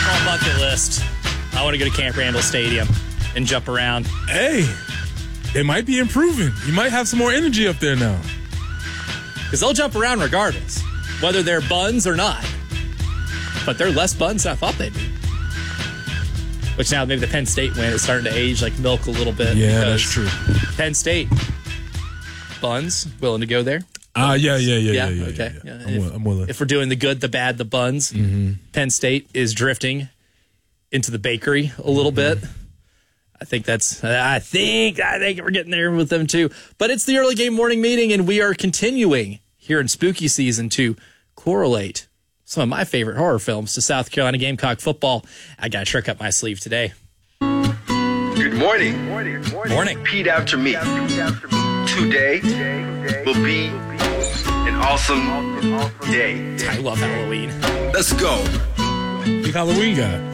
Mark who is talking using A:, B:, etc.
A: on my bucket list. I want to go to Camp Randall Stadium and jump around.
B: Hey, it might be improving. You might have some more energy up there now.
A: Because they'll jump around regardless, whether they're buns or not. But they're less buns than I thought they'd be. Which now maybe the Penn State win is starting to age like milk a little bit.
B: Yeah, that's true.
A: Penn State buns, willing to go there?
B: Yeah.
A: Okay.
B: Yeah. I'm willing.
A: If we're doing the good, the bad, the buns, Penn State is drifting into the bakery a little bit. I think we're getting there with them too. But it's the early game morning meeting, and we are continuing here in spooky season to correlate some of my favorite horror films to South Carolina Gamecock football. I got a trick up my sleeve today.
C: Good morning.
A: Morning.
C: Repeat after me. Today will be an awesome day.
A: I love Halloween.
C: Let's go.
B: Big Halloween guy.